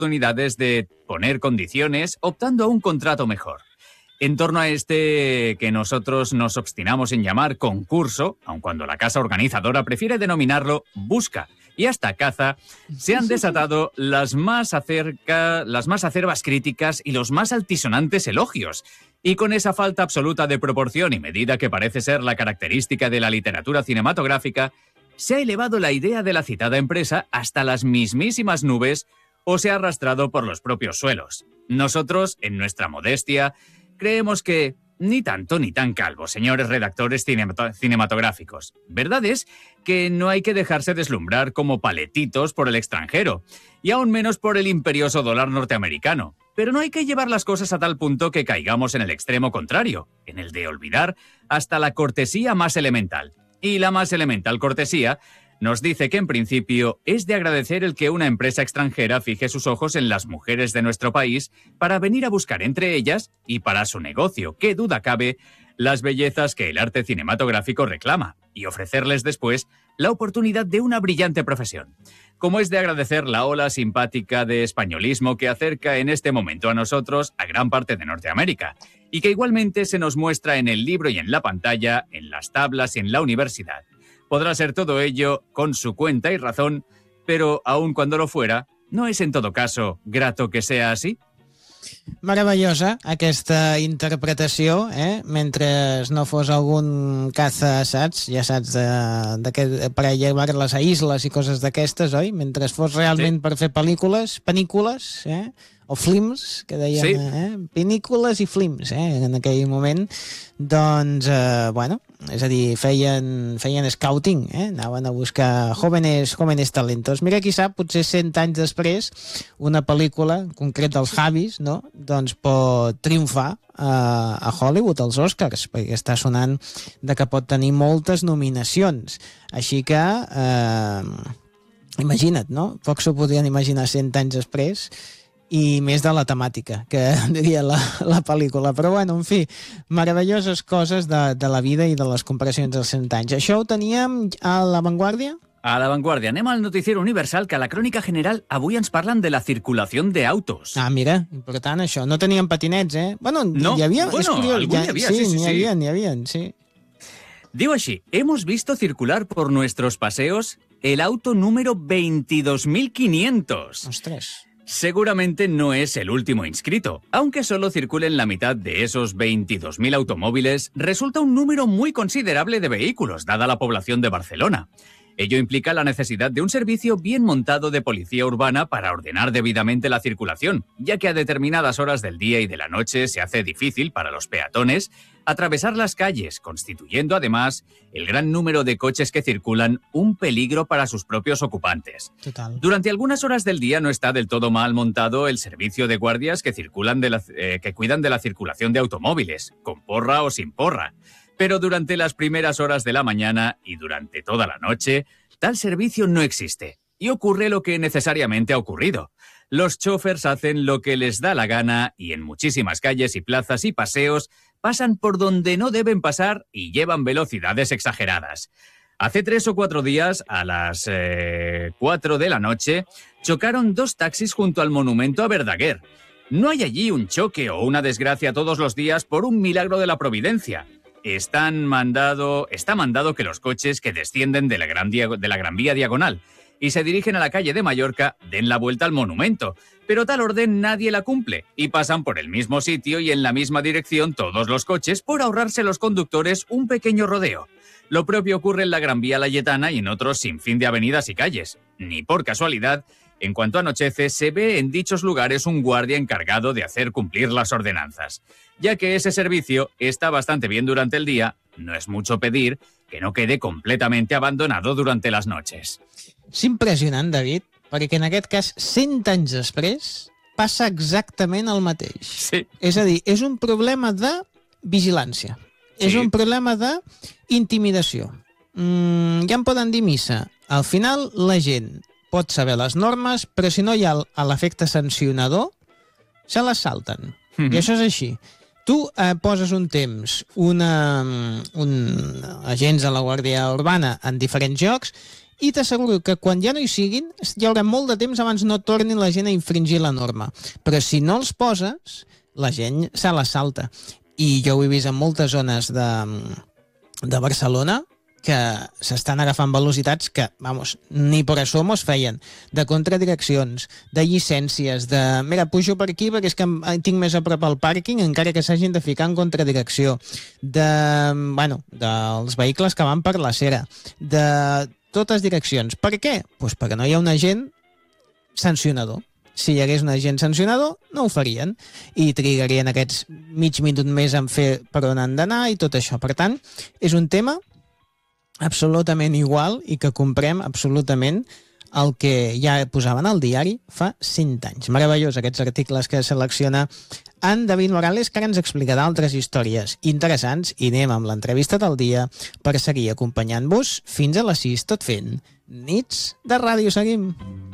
oportunidades de poner condiciones optando a un contrato mejor. En torno a este que nosotros nos obstinamos en llamar concurso, aun cuando la casa organizadora prefiere denominarlo busca y hasta caza, se han desatado las más acerbas críticas y los más altisonantes elogios. Y con esa falta absoluta de proporción y medida que parece ser la característica de la literatura cinematográfica, se ha elevado la idea de la citada empresa hasta las mismísimas nubes o se ha arrastrado por los propios suelos. Nosotros, en nuestra modestia, creemos que ni tanto ni tan calvo, señores redactores cinematográficos. Verdad es que no hay que dejarse deslumbrar como paletitos por el extranjero, y aún menos por el imperioso dólar norteamericano. Pero no hay que llevar las cosas a tal punto que caigamos en el extremo contrario, en el de olvidar hasta la cortesía más elemental. Y la más elemental cortesía nos dice que en principio es de agradecer el que una empresa extranjera fije sus ojos en las mujeres de nuestro país para venir a buscar entre ellas, y para su negocio, qué duda cabe, las bellezas que el arte cinematográfico reclama, y ofrecerles después la oportunidad de una brillante profesión. Como es de agradecer la ola simpática de españolismo que acerca en este momento a nosotros a gran parte de Norteamérica, y que igualmente se nos muestra en el libro y en la pantalla, en las tablas y en la universidad. Podrá ser todo ello con su cuenta y razón, però, aun cuando lo fuera, ¿no es en todo caso grato que sea así? Meravellosa aquesta interpretació, mentre no fos algun caza, saps? Ja saps, per llevar-les a isles i coses d'aquestes, oi? Mentre fos realment per fer pel·lícules, o films, que deien, pel·lícules i films, en aquell moment, doncs, és a dir, feien scouting, anaven a buscar jóvenes talentos. Mira, qui sap, potser 100 anys després, una pel·lícula, en concret dels Javis, no?, doncs pot triomfar a Hollywood, als Oscars, perquè està sonant de que pot tenir moltes nominacions. Així que, imagina't, no? Pocs s'ho podrien imaginar 100 anys després, i més de la temàtica, que diria la pel·lícula. Però, bueno, en fi, meravelloses coses de la vida i de les comparacions dels 100 anys. Això ho teníem a La Vanguardia? A La Vanguardia. Anem al noticiero Universal, que a la Crònica General avui ens parlen de la circulació d'autos. Ah, mira, important això. No tenien patinets, Bueno, no, hi havia... Bueno, algun hi havia, sí. N'hi havia, sí. Digo así, hemos visto circular por nuestros paseos el auto número 22.500. Ostras. Seguramente no es el último inscrito. Aunque solo circulen la mitad de esos 22.000 automóviles, resulta un número muy considerable de vehículos, dada la población de Barcelona. Ello implica la necesidad de un servicio bien montado de policía urbana para ordenar debidamente la circulación, ya que a determinadas horas del día y de la noche se hace difícil para los peatones atravesar las calles, constituyendo además el gran número de coches que circulan un peligro para sus propios ocupantes. Total. Durante algunas horas del día no está del todo mal montado el servicio de guardias que cuidan de la circulación de automóviles, con porra o sin porra. Pero durante las primeras horas de la mañana y durante toda la noche, tal servicio no existe. Y ocurre lo que necesariamente ha ocurrido. Los chófers hacen lo que les da la gana y en muchísimas calles y plazas y paseos pasan por donde no deben pasar y llevan velocidades exageradas. Hace 3 o 4 días, a las 4 de la noche, chocaron 2 taxis junto al monumento a Verdaguer. No hay allí un choque o una desgracia todos los días por un milagro de la providencia. Está mandado que los coches que descienden de la Gran Vía Diagonal y se dirigen a la calle de Mallorca den la vuelta al monumento, pero tal orden nadie la cumple y pasan por el mismo sitio y en la misma dirección todos los coches por ahorrarse los conductores un pequeño rodeo. Lo propio ocurre en la Gran Vía Layetana y en otros sinfín de avenidas y calles. Ni por casualidad, en cuanto anochece, se ve en dichos lugares un guardia encargado de hacer cumplir las ordenanzas. Ya que ese servicio está bastante bien durante el día, no es mucho pedir que no quede completamente abandonado durante las noches. És impressionant, David, perquè en aquest cas, 100 anys després, passa exactament el mateix. Sí. És a dir, és un problema de vigilància. Sí. És un problema d'intimidació. Ja en poden dir missa. Al final, la gent pot saber les normes, però si no hi ha l'efecte sancionador, se les salten. I això és així. Tu poses un temps, agents de la Guàrdia Urbana en diferents llocs, i t'asseguro que quan ja no hi siguin hi haurà molt de temps abans no tornin la gent a infringir la norma. Però si no els poses, la gent se la salta. I jo ho he vist en moltes zones de Barcelona, que s'estan agafant velocitats que, vamos, ni por asomos feien, de contradireccions, de llicències, de, mira, pujo per aquí perquè és que tinc més a prop al pàrquing, encara que s'hagin de ficar en contradirecció, dels vehicles que van per l'acera, de totes direccions. Per què? Pues perquè no hi ha un agent sancionador. Si hi hagués un agent sancionador, no ho farien. I trigarien aquests mig minut més en fer per on han d'anar i tot això. Per tant, és un tema absolutament igual i que comprem absolutament el que ja posaven al diari fa 100 anys. Meravellós, aquests articles que selecciona en David Morales, que ara ens explicarà altres històries interessants i anem amb l'entrevista del dia per seguir acompanyant-vos fins a les 6, tot fent Nits de Ràdio. Seguim.